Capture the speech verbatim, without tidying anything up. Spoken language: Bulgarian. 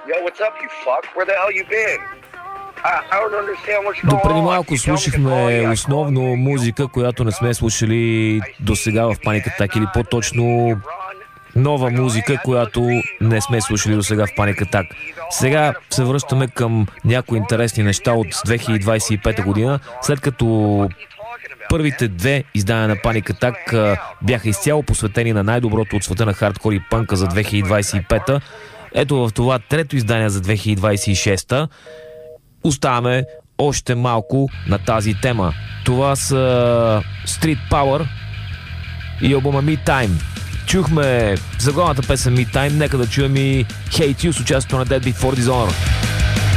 Yo, what's up, you fuck? Where the hell you been? I, I don't understand what's going on. Допреди малко слушахме основно музика, която не сме слушали до сега в Panic Attack, или по-точно нова музика, която не сме слушали до сега в Panic Attack. Сега се връщаме към някои интересни неща от две хиляди двадесет и пета година, след като първите две издания на Panic Attack бяха изцяло посветени на най-доброто от света на хардкор и пънка за две хиляди двадесет и пета. Ето в това трето издание за две хиляди двадесет и шеста оставаме още малко на тази тема. Това са Street Power и албума Me Time. Чухме заглавната песен Me Time, нека да чуем и Hate You с участието на Dead Before Dishonor.